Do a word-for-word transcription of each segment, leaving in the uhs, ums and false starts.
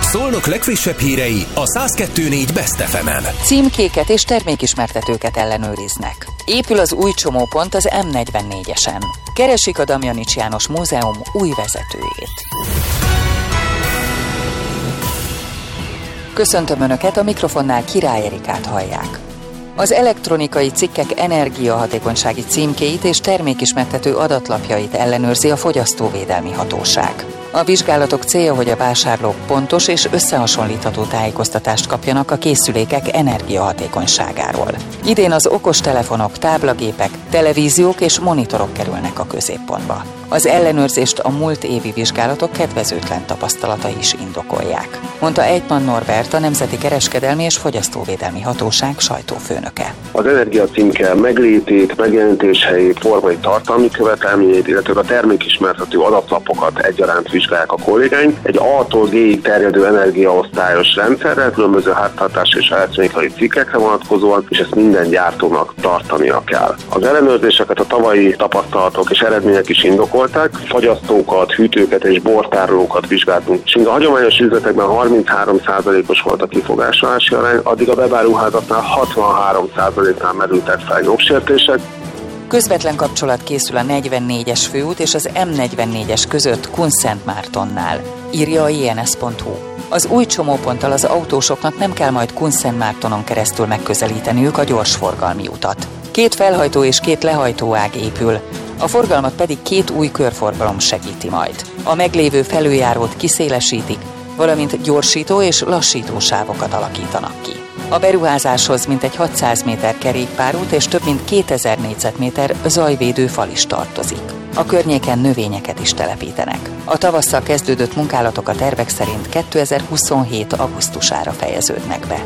Szolnok legfrissebb hírei a száz kettő pont négy Best ef emen. Címkéket és termékismertetőket ellenőriznek. Épül az új csomópont az em negyvennégyesen. Keresik a Damjanics János Múzeum új vezetőjét. Köszöntöm Önöket, a mikrofonnál Király Erikát hallják. Az elektronikai cikkek energiahatékonysági címkéit és termékismertető adatlapjait ellenőrzi a Fogyasztóvédelmi Hatóság. A vizsgálatok célja, hogy a vásárlók pontos és összehasonlítható tájékoztatást kapjanak a készülékek energiahatékonyságáról. Idén az okostelefonok, táblagépek, televíziók és monitorok kerülnek a középpontba. Az ellenőrzést a múlt évi vizsgálatok kedvezőtlen tapasztalatai is indokolják, mondta Ejtman Norbert, a Nemzeti Kereskedelmi és Fogyasztóvédelmi Hatóság sajtófőnöke. Az energiacímke meglétét, megjelenítéshelyét, formai tartalmi követelményét, illetve a termékismertető adatlapokat egyaránt vizsgálják a kollégáink. Egy A-tól G-ig terjedő energiaosztályos rendszerrel, különböző háztartás és elektronikai cikkekre vonatkozóan, és ezt minden gyártónak tartania kell. Az ellenőrzéseket a tavalyi tapasztalatok és eredmények is indokolják. Fagyasztókat, hűtőket és bortárolókat vizsgáltunk. És a hagyományos üzletekben harminchárom százalékos volt a kifogásolási arány, addig a webáruházaknál hatvanhárom százaléknál merültek fel jogsértések. Közvetlen kapcsolat készül a negyvennégyes főút és az em negyvennégyes között Kunszentmártonnál, írja a i en es pont hu. Az új csomóponttal az autósoknak nem kell majd Kunszentmártonon keresztül megközelíteniük a gyorsforgalmi utat. Két felhajtó és két lehajtóág épül, a forgalmat pedig két új körforgalom segíti majd. A meglévő felüljárót kiszélesítik, valamint gyorsító és lassító sávokat alakítanak ki. A beruházáshoz mintegy hatszáz méter kerékpárút és több mint kétezer négyzetméter zajvédő fal is tartozik. A környéken növényeket is telepítenek. A tavasszal kezdődött munkálatok a tervek szerint kétezer-huszonhét augusztusára fejeződnek be.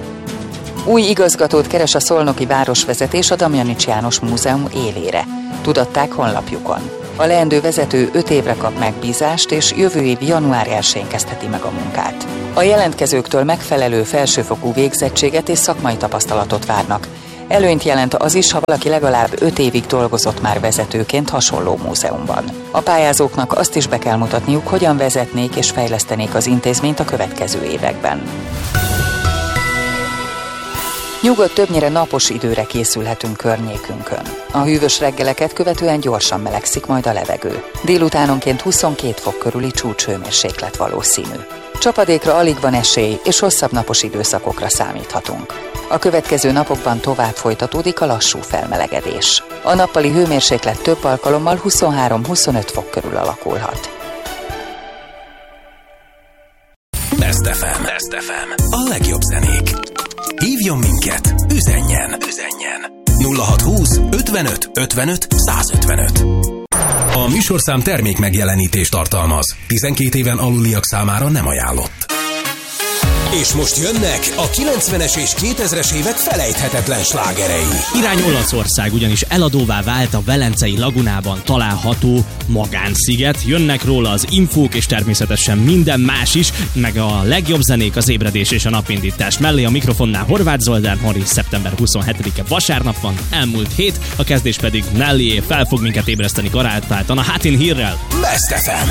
Új igazgatót keres a szolnoki városvezetés a Damjanics János Múzeum élére, tudatták honlapjukon. A leendő vezető öt évre kap megbízást, és jövő év január elsején kezdheti meg a munkát. A jelentkezőktől megfelelő felsőfokú végzettséget és szakmai tapasztalatot várnak. Előnyt jelent az is, ha valaki legalább öt évig dolgozott már vezetőként hasonló múzeumban. A pályázóknak azt is be kell mutatniuk, hogyan vezetnék és fejlesztenék az intézményt a következő években. Nyugodt, többnyire napos időre készülhetünk környékünkön. A hűvös reggeleket követően gyorsan melegszik majd a levegő. Délutánonként huszonkét fok körüli csúcshőmérséklet valószínű. Csapadékra alig van esély, és hosszabb napos időszakokra számíthatunk. A következő napokban tovább folytatódik a lassú felmelegedés. A nappali hőmérséklet több alkalommal huszonhárom-huszonöt fok körül alakulhat. Best ef em. Best ef em. A legjobb zenék. Hívjon minket, üzenjen, üzenjen. nulla hatszázhúsz ötvenöt ötvenöt százötvenöt. A műsorszám termék megjelenítést tartalmaz. tizenkét éven aluliak számára nem ajánlott. És most jönnek a kilencvenes és kétezres évek felejthetetlen slágerei. Irány Olaszország, ugyanis eladóvá vált a Velencei lagunában található magánsziget. Jönnek róla az infók, és természetesen minden más is, meg a legjobb zenék, az ébredés és a napindítás mellé. A mikrofonnál Horváth Zoltán, Harry, szeptember huszonhetedike vasárnap van, elmúlt hét, a kezdés pedig Nellyé fel fog minket ébreszteni garantáltan a Hátin hírrel. Best ef em.